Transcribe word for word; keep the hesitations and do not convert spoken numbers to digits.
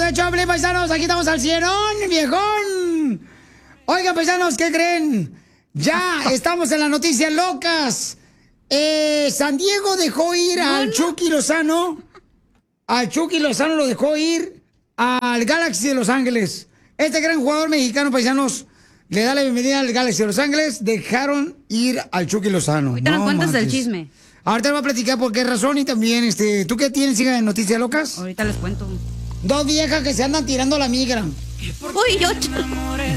de Choplin, paisanos. Aquí estamos al cienón, viejón. Oigan, paisanos, ¿qué creen? Ya estamos en las noticias locas. Eh, San Diego dejó ir al no, no. Chucky Lozano. Al Chucky Lozano lo dejó ir al Galaxy de Los Ángeles. Este gran jugador mexicano, paisanos, le da la bienvenida al Galaxy de Los Ángeles. Dejaron ir al Chucky Lozano. Ahorita nos cuentas del chisme. Ahorita les voy a platicar por qué razón y también, este, ¿tú qué tienes, hija, de noticias locas? Ahorita les cuento. Dos viejas que se andan tirando la migra. Uy, yo...